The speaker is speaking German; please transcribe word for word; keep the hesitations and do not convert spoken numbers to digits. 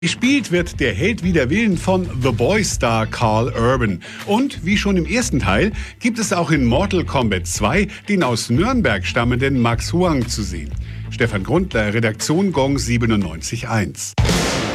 Gespielt wird der Held wider Willen von The Boy-Star Karl Urban. Und wie schon im ersten Teil gibt es auch in Mortal Kombat zwei den aus Nürnberg stammenden Max Huang zu sehen. Stefan Grundler, Redaktion Gong siebenundneunzig Komma eins.